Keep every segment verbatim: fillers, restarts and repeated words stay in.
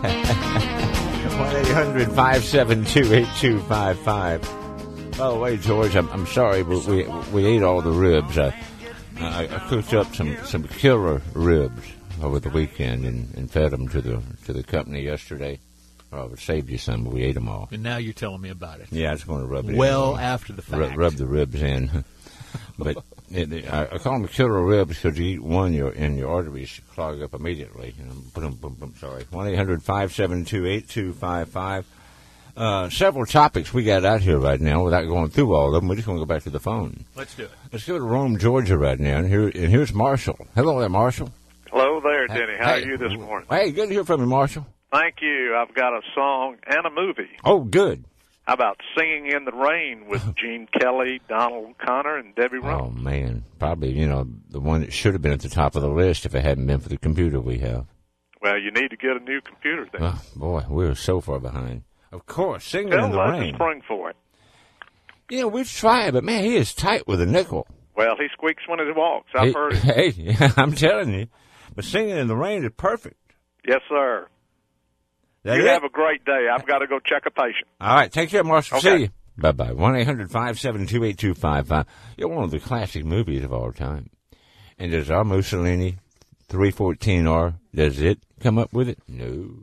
one eight hundred five seven two eight two five five. By the way, George, I'm, I'm sorry, but we we ate all the ribs. I, I, I cooked up some, some killer ribs over the weekend and, and fed them to the to the company yesterday. Well, I saved you some, but we ate them all. And now you're telling me about it. Yeah, I just want to rub it well in. after the fact. Rub, rub the ribs in. But it, it, I, I call them killer ribs because you eat one your, and your arteries clog up immediately. You know, boom, boom, boom, sorry. one eight hundred five seven two eight two five five. Uh, several topics we got out here right now without going through all of them. We're just going to go back to the phone. Let's do it. Let's go to Rome, Georgia right now. And, here, and here's Marshall. Hello there, Marshall. Hello there, Denny. How hey, are you this morning? Hey, good to hear from you, Marshall. Thank you. I've got a song and a movie. Oh, good. How about Singing in the Rain with Gene Kelly, Donald Connor, and Debbie Rowe? Oh, man. Probably, you know, the one that should have been at the top of the list if it hadn't been for the computer we have. Well, you need to get a new computer then. Oh, boy, we're so far behind. Of course, Singing Tell in the Lud Rain. to spring for it. You know, we've tried, but, man, he is tight with a nickel. Well, he squeaks when he walks. I've hey, heard it. Hey, I'm telling you. But Singing in the Rain is perfect. Yes, sir. That you it? have a great day. I've got to go check a patient. All right. Take care, Marshall. Okay. See you. Bye-bye. one eight hundred five seven two eight two five five. You're one of the classic movies of all time. And does our Mussolini three fourteen R, does it come up with it? No.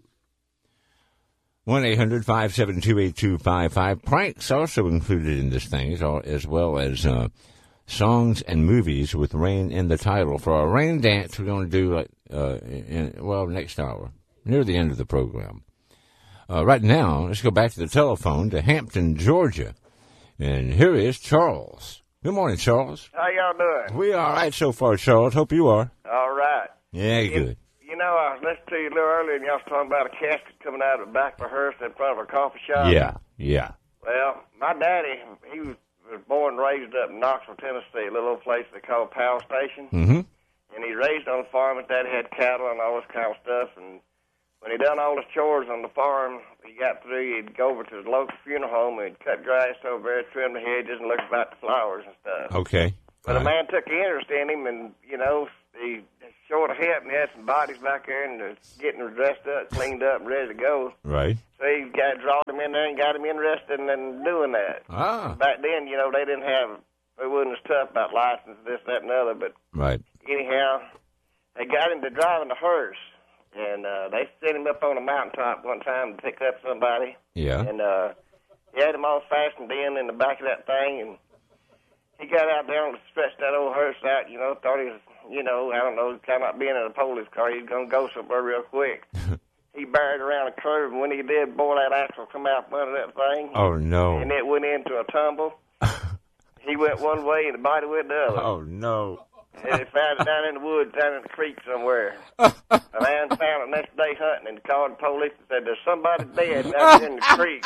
one eight hundred five seven two eight two five five. Pranks also included in this thing, as well as uh, songs and movies with rain in the title. For our rain dance, we're going to do, like, uh, in, well, next hour, near the end of the program. Uh, right now, let's go back to the telephone to Hampton, Georgia. And here is Charles. Good morning, Charles. How y'all doing? We are all right so far, Charles. Hope you are. All right. Yeah, you, good. You know, I was listening to you a little earlier, and y'all was talking about a casket coming out of the back of a hearse in front of a coffee shop. Yeah, yeah. Well, my daddy, he was, was born and raised up in Knoxville, Tennessee, a little old place they call Powell Station. Mm-hmm. And he raised on a farm. His daddy had cattle and all this kind of stuff, and when he done all his chores on the farm, he got through, he'd go over to the local funeral home and he'd cut grass over there, trim the hedges, and look about the flowers and stuff. Okay. But all a right. man took interest in him, and, you know, he short of help, and he had some bodies back there, and uh, getting them dressed up, cleaned up, and ready to go. Right. So he got drawed him in there and got him interested in doing that. Ah. Back then, you know, they didn't have, they wasn't as tough about license, this, that, and the other, but Right. anyhow, they got him to driving the hearse. And uh, they sent him up on a mountaintop one time to pick up somebody. Yeah. And uh, he had him all fastened in in the back of that thing. And he got out there and stretched that old hearse out, you know, thought he was, you know, I don't know, kind of like being in a police car. He was going to go somewhere real quick. He buried around a curve, and when he did, boy, that axle come out from under that thing. Oh, no. And it went into a tumble. He went one way, and the body went the other. Oh, no. And they found it down in the woods, down in the creek somewhere. A man found it next day hunting and called the police and said, "There's somebody dead down in the creek."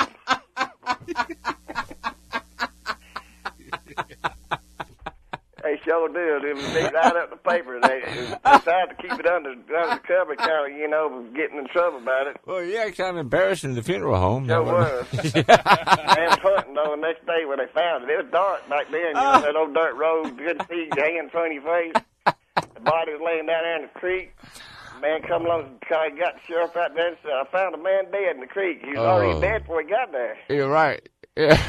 They sure did. It was they right up the paper. They, they tried to keep it under, under the cover, kind of, you know, getting in trouble about it. Well, yeah, kind of embarrassing the funeral home. Sure was. Man was hunting though the next day when they found it. It was dark back then. You know, that old dirt road, good to see you hanging in front of your face. The body was laying down there in the creek. The man come along, got the sheriff out there and said, "I found a man dead in the creek. He was Oh. already dead before he got there." You're right. Yeah.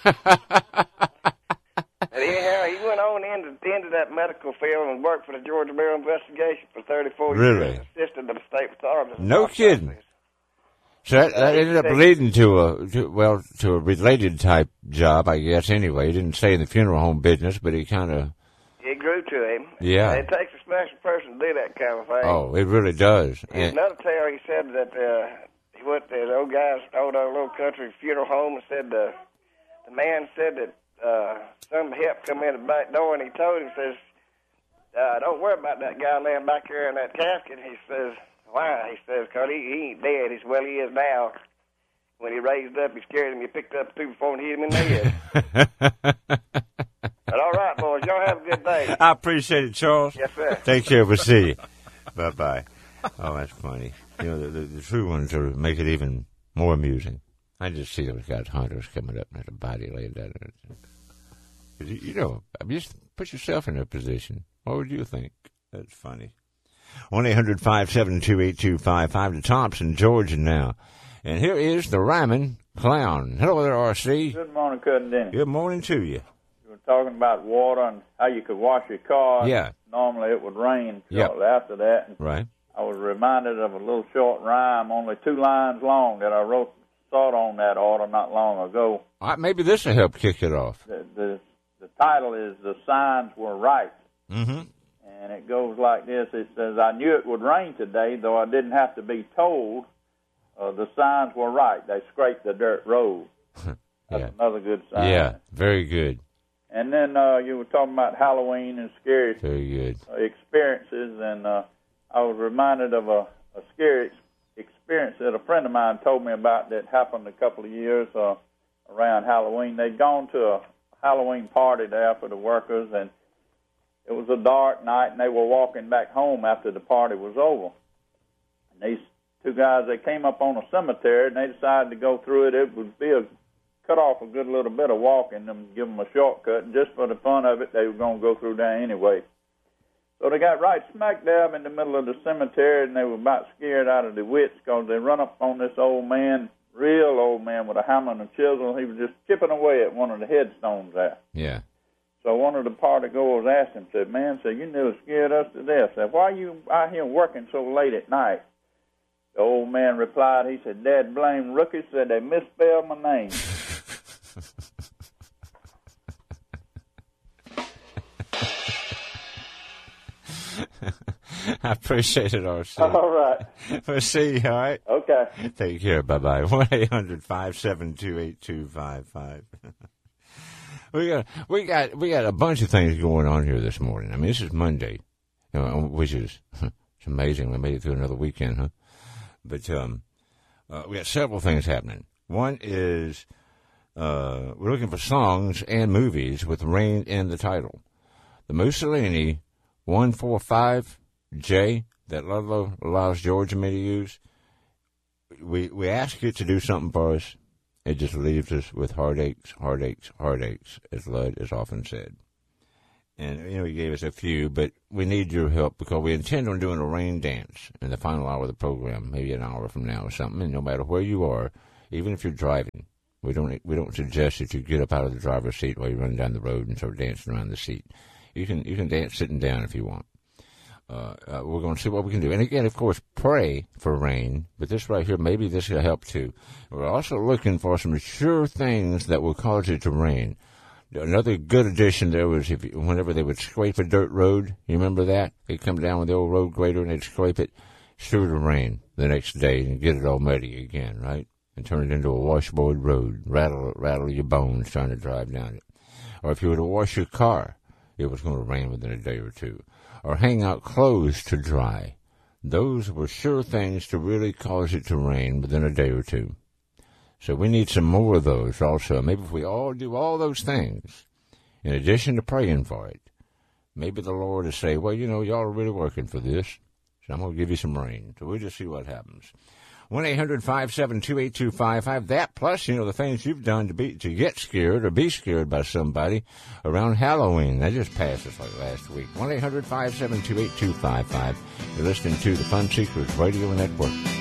And anyhow, he went on into, into that medical field and worked for the Georgia Bureau of Investigation for thirty-four Really? years. Assisted the state authorities. No kidding. So that, that ended up leading to a, to, well, to a related type job, I guess, anyway. He didn't stay in the funeral home business, but he kind of... It grew to him. Yeah. And it takes a special person to do that kind of thing. Oh, it really does. There's And, another tale, he said that uh, he went to the old guy's old uh, little country funeral home and said uh, the man said that uh, some help come in the back door, and he told him, says, uh, "Don't worry about that guy laying back there in that casket." He says, "Why?" He says, "Because he, he ain't dead." He says, "Well, he is now." When he raised up, he scared him. He picked up two before and hit him in the head. But all right, boys, y'all have a good day. I appreciate it, Charles. Yes, sir. Take care. We'll see you. Bye-bye. Oh, that's funny. You know, the, the, the true ones are make it even more amusing. I just see those guys, hunters, coming up and there's a body laying down there. You, you know, I mean, just put yourself in their position. What would you think? That's funny. one eight hundred five seven two eight two five five to Thompson, Georgia now. And here is the Rhyming Clown. Hello there, R C. Good morning, Cousin Denny. Good morning to you. You were talking about water and how you could wash your car. Yeah. Normally it would rain shortly Yep. after that. Right. I was reminded of a little short rhyme, only two lines long, that I wrote thought on that order not long ago. All right, maybe this will help kick it off. The, the, the title is The Signs Were Right. Mm-hmm. And it goes like this. It says, I knew it would rain today, though I didn't have to be told. Uh, the signs were right. They scraped the dirt road. That's Yeah. another good sign. Yeah, very good. And then uh, you were talking about Halloween and scary Very good. uh, experiences, and uh, I was reminded of a, a scary ex- experience that a friend of mine told me about that happened a couple of years uh, around Halloween. They'd gone to a Halloween party there for the workers, and it was a dark night, and they were walking back home after the party was over. And these two guys, they came up on a cemetery, and they decided to go through it. It would be a cut off a good little bit of walking and give them a shortcut, and just for the fun of it, they were going to go through there anyway. So they got right smack dab in the middle of the cemetery, and they were about scared out of their wits because they run up on this old man, real old man with a hammer and a chisel. He was just chipping away at one of the headstones there. Yeah. So one of the party goers asked him, said, man, said, you nearly scared us to death. Said, why are you out here working so late at night? The old man replied, he said, Dad blame rookies, said they misspelled my name. I appreciate it, R C. All right. We'll see you, all right? Okay. Take care. Bye-bye. one eight hundred five seven two eight two five five. We got, we got, we got a bunch of things going on here this morning. I mean, this is Monday, you know, which is, it's amazing. We made it through another weekend, huh? But, um, uh, we got several things happening. One is, uh, we're looking for songs and movies with rain in the title. The Mussolini one four five J that Ludlow allows George and me to use, we, we ask you to do something for us. It just leaves us with heartaches, heartaches, heartaches, as Lud has often said. And, you know, he gave us a few, but we need your help because we intend on doing a rain dance in the final hour of the program, maybe an hour from now or something. And no matter where you are, even if you're driving, we don't we don't suggest that you get up out of the driver's seat while you run down the road and start dancing around the seat. You can you can dance sitting down if you want. Uh, uh, we're going to see what we can do. And again, of course, pray for rain. But this right here, maybe this will help too. We're also looking for some sure things that will cause it to rain. Another good addition there was if you, whenever they would scrape a dirt road, you remember that? They'd come down with the old road grader and they'd scrape it, sure to rain the next day and get it all muddy again, right? And turn it into a washboard road, rattle rattle your bones trying to drive down it. Or if you were to wash your car, it was going to rain within a day or two. Or hang out clothes to dry. Those were sure things to really cause it to rain within a day or two. So we need some more of those also. Maybe if we all do all those things, in addition to praying for it, maybe the Lord will say, well, you know, y'all are really working for this, so I'm going to give you some rain. So we'll just see what happens. one eight hundred five seven two eight two five five. That plus, you know, the things you've done to be to get scared or be scared by somebody around Halloween. That just passed us like last week. one eight hundred five seven two eight two five five. You're listening to the Fun Seekers Radio Network.